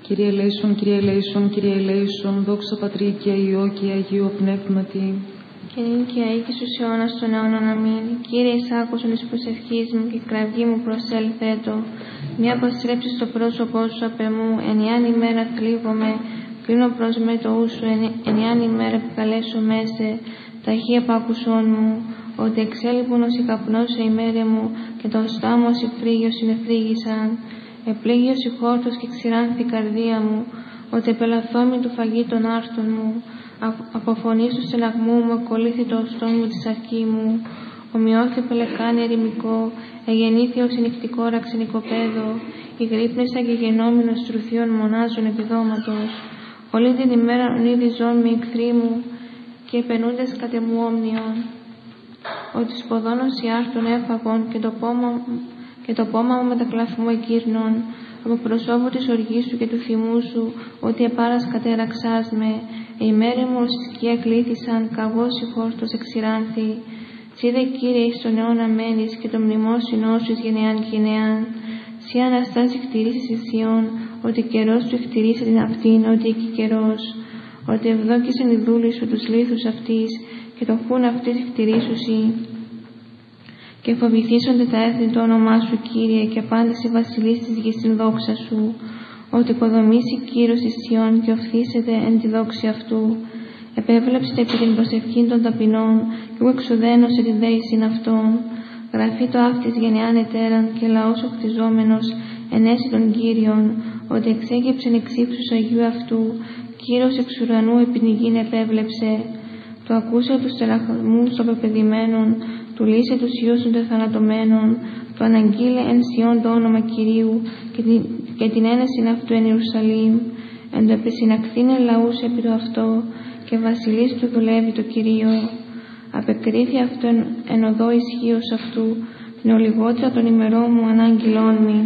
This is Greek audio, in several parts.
Κύριε ελέησον, Κύριε ελέησον, Κύριε ελέησον, δόξα Πατρί και Υιό και Αγίου Πνεύματι. Και νυν και αεί και στους αιώνας των αιώνων αμήν. Κύριε εισάκουσον εις προσευχής μου και κραυγή μου προσέλθετο. Μια προστρέψη στο πρόσωπό σου απ' εμού, ενιάν ημέρα θλίβομαι, κλείνω προς με το ου σου, ενιάν ημέρα επικαλέσω μέσε, ταχύ επάκουσόν μου, ότι εξέλιπουν ως η καπνός σε ημέρε μου, και το στάμο ως η φρύγιος συνεφρύγησαν. Επλήγιος η χόρτος και ξηράνθη η καρδία μου, ότι επελαθόμη του φαγή των άρτων μου. Από φωνής του στεναγμού μου ακολύθη το οστό μου τη σαρκή μου. Ομοιώθη πελεκάνη ερημικό, εγεννήθη ως νυχτικό ραξενικοπαίδο. Οι γρύπνησα και γενόμενος τρουθείων μονάζουν επιδόματος. Όλη την ημέρα ονείδη ζών με εχθροί μου και επενούντες κατεμού όμνιον. Ότι σποδώνος οι άρτων έφαγον και το πόμα μου μετακλαθμού εκύρνων. Από προσώπου της οργής σου και του θυμού σου, ότι επάρας κατέραξάς με. Η μέρη μου ως σκιά κλήθησαν, καγός η χόρτος εξηράνθη. Τσίδε Κύριε εις τον αιώνα μένεις και το μνημόσυνό σου εις γενεάν και γενεάν. Σι αναστάς εκτηρήσεις εις Σιών, ότι καιρός του εκτηρήσε την αυτήν, ότι εκεί καιρός. Ότι ευδόκησαν οι δούλοι σου τους λίθους αυτής και το χούν αυτής εκτηρήσουσι. Και φοβηθήσονται τα έθνη το όνομά σου, Κύριε, και πάντες οι βασιλείς της γης την δόξα σου. Ότι οικοδομήσει Κύρος εις Σιών και οφθήσεται εν τη δόξη αυτού. Επέβλεψτε επί την προσευχή των ταπεινών, και εγώ εξουδένωσε την δέησιν αυτών. Γραφεί το αυτής γενεάν ετέραν και λαός ο κτιζόμενος ενέσει των Κύριων, ότι εξέγεψεν εξ ύψους Αγίου αυτού, Κύρος εξ ουρανού επί την γην επέβλεψε. Το ακούσε τους στεναχμούς των πεπαιδημένων, του λύσε τους ιούς των τεθανατωμένων, του αναγγείλε εν Σιών το όνομα Κυρίου και την ένεσιν αυτού εν Ιερουσαλήμ, εν το επισυναχθήνε λαούς επί το αυτό, και βασιλείς του δουλεύει το Κυρίο. Απεκρίθη αυτό εν οδό ισχύος αυτού, την ολιγότερα των ημερών μου ανάγγειλόν μη.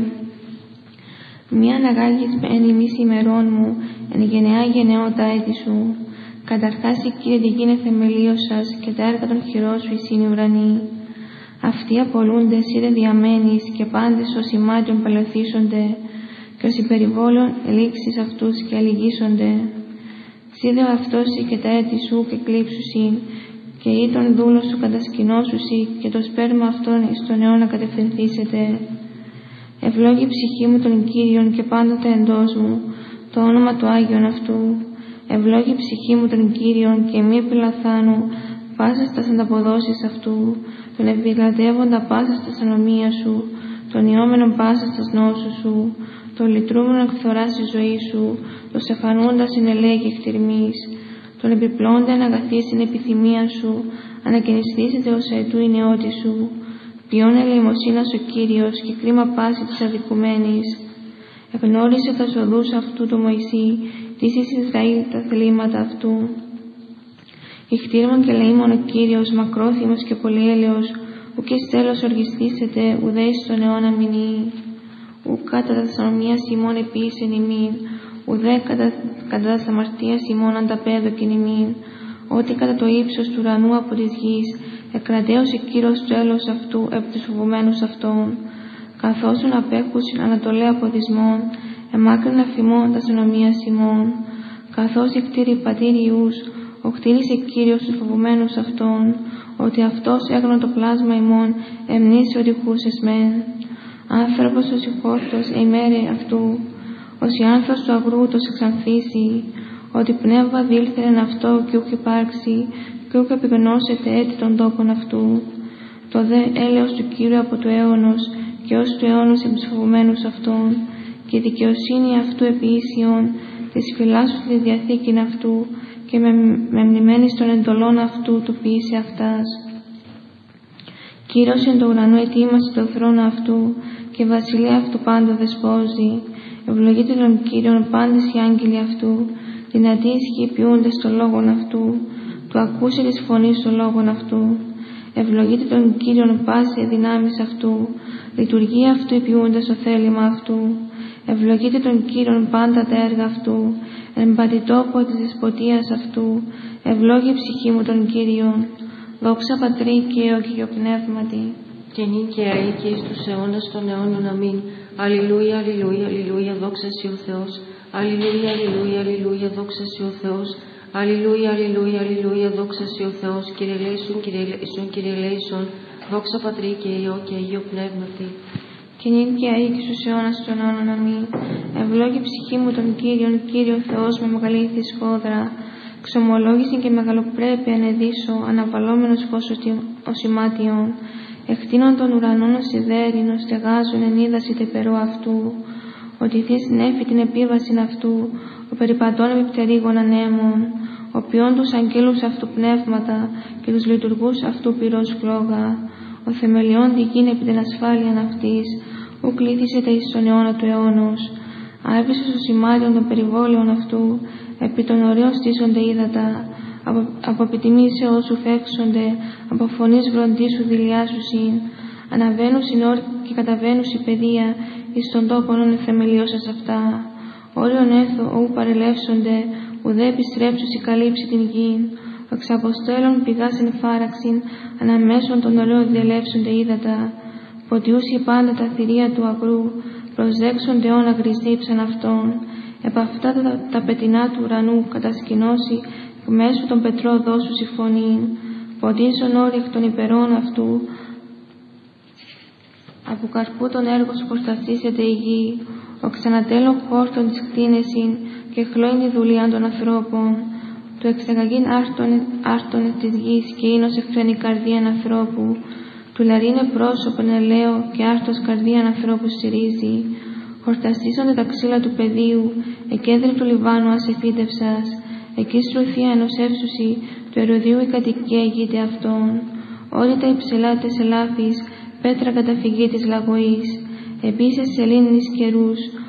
Μη αναγάγεις εν ημίς ημερών μου, εν γενεά γενεώτα έτη σου. Καταρχάς η Κύριε τη γίνε θεμελίωσας και τα έργα των χειρών σου εις είναι ουρανοί. Αυτοί απολούνται εσύ δε διαμένεις και πάντες ως ημάτιον παλαιοθήσονται και ως υπερηβόλων ελήξεις αυτούς και αλυγίσονται. Σίδε ο αυτός και τα έτη σου και κλείψουσι και ή τον δούλο σου κατασκηνώσουσι και το σπέρμα αυτόν εις τον αιώνα κατευθυνθήσετε. Ευλόγη ψυχή μου τον Κύριον και πάντοτε εντός μου το όνομα του Άγιον αυτού. Ευλόγη ψυχή μου τον Κύριον και μη επιλαθάνου πάσα στας ανταποδόσεις αυτού, τον επιγρατεύοντα πάσα στας ανομία σου, τον ιόμενον πάσα στας νόσου σου, τον λυτρούμενο εκθορά στη ζωή σου, τον σεφανούντα συνελέγει εκτιρμής, τον επιπλώντα εν αγαθή στην επιθυμία σου, ανακαινιστήσεται ως αετού η νεότη σου, ποιόν ελεημοσύνας ο Κύριος και κρίμα πάση της αδικουμένης. Εγνώρισε τα οδούς αυτού του Μωυσή, της εις Ισραήλ τα θλίματα αυτού. Ιχτήρμον και λαίμον ο Κύριος, μακρόθυμος και πολυέλεος, ουκ εις τέλος οργιστήσεται, ουδέ εις τον αιώνα μηνύει. Ουκ κατά τας ανομίας ημών επίησεν ημίν, ουδέ κατά τας αμαρτίας ημών ανταπέδοκεν ημίν, ότι κατά το ύψος του ουρανού από της γης, εκρατέωσε Κύριος το έλος αυτού επί τους φοβουμένους αυτών, καθόσον απέχουσιν ανατολέ από δυσμών, εμάκρυν αφημών τας ανομίας ημών, καθώς εκτήρη πατήρ Ιούς, οκτήρισε Κύριος τους φοβουμένους αυτών, ότι αυτός έγνω το πλάσμα ημών, εμνήσει οδηγούσες μεν. Άνθρωπος ως η χόρτος ημέρε αυτού, ως η άνθος του αγρού τος εξανθήσει, ότι πνεύμα δήλθεν αυτό και ούκ υπάρξει, και ούκ επιγνώσεται έτη των τόπων αυτού. Το δε έλεος του Κύριου από του αιώνος, και ως του αιώνος επί τους φοβουμένους αυτών, και η δικαιοσύνη αυτού επί ίσιον, της φυλάσσου τη διαθήκην αυτού, και με μνημένης των εντολών αυτού του ποιήσε αυτάς. Κύριος εν το ουρανό ετοίμασε το θρόνο αυτού, και βασιλεία αυτού πάντο δεσπόζει. Ευλογείται τον Κύριον πάντες οι άγγελοι αυτού, δυνατοί ισχύοι ποιούντες το λόγον αυτού, του ακούσε της φωνής το λόγον αυτού. Ευλογείται τον Κύριον πάση δυνάμεις αυτού, λειτουργία αυτού ποιούντες το θέλημα αυτού. Ευλογείται τον Κύριον πάντα τα έργα αυτού, εμπατητόπο της δεσποτείας αυτού. Ευλόγη ψυχή μου τον Κύριον. Δόξα Πατρί και Υιό και Αγίου Πνεύματι. Και νυν και αεί και εις τους αιώνας των αιώνων αμήν. Αλληλούια, αλληλούια, αλληλούια, δόξα σοι ο Θεός. Αλληλούια, αλληλούια, αλληλούια, δόξα σοι ο Θεός. Αλληλούια, αλληλούια, αλληλούια, δόξα σοι ο Θεός. Κύριε ελέησον, Κύριε ελέησον, Κύριε ελέησον. Δόξα Πατρί και Υιό και Αγίο Πνεύματι. Και νυν και αεί και στους αιώνας των αιώνων. Αμήν. Ευλόγη ψυχή μου τον Κύριον, Κύριο Θεός με μεγαλήθη σχόδρα. Ξομολόγηση και μεγαλοπρέπεια ενεδίσω, αναβαλόμενος φως οσημάτιον. Εκτείνων των ουρανών ως σιδέρινο, στεγάζουν εν είδαση τεπερό αυτού. Ότι θείς νέφη την επίβασιν αυτού, ο περιπατών επιπτερίγων ανέμων. Ο ποιόν τους αγγέλους αυτού πνεύματα και τους λειτουργούς αυτού πυρός φλόγα. Ο θεμελιών τη γην επί την ασφάλειαν αυτής, ου κλήθησεται εις τον αιώνα του αιώνος. Άβυσος ο σημάδιον των περιβόλαιων αυτού, επί των ωραίων στήσονται ύδατα, από επιτιμής σε όσου φέξονται, από φωνής βροντίσου δηλιάσουσιν, αναβαίνουν συνόρ και καταβαίνουν η παιδεία, εις τον τόπον ον θεμελιώσας αυτά. Όριον έθω, ου παρελεύσονται, ουδέ επιστρέψουσι καλύψει την γην. Ο εξαποστέλων πηγάς εν φάραξιν, αναμέσων των ωραίων διαλεύσονται ύδατα. Ποτιούσι πάντα τα θηρία του αγρού, προσδέξονται όν αγριζήψαν αυτών. Επ' αυτά τα πετεινά του ουρανού κατασκηνώσει, εκ μέσου των πετρό δώσου η φωνή. Ποτίσον όρι εκ των υπερών αυτού, από καρπού των έργων προστασίσεται η γη. Ο ξανατέλων χόρτων της κτίνεσιν και χλώινη δουλειά των ανθρώπων. Του εξεγαγήν άρτων της γης και ίνος ευφρενή καρδίαν ανθρώπου. Του λαρίνε πρόσωπον ελαίο και άρτος καρδίαν ανθρώπου στηρίζει. Χορταστήσονται τα ξύλα του πεδίου, εκέντρη του Λιβάνου ασεφίδευσας. Εκεί στρωθία ενός εύσουσι του Ερωδίου η κατοικία ηγείται αυτών. Όλοι τα υψηλά της ελάφης, πέτρα καταφυγή της λαγωής. Επίσης σελήνης καιρούς,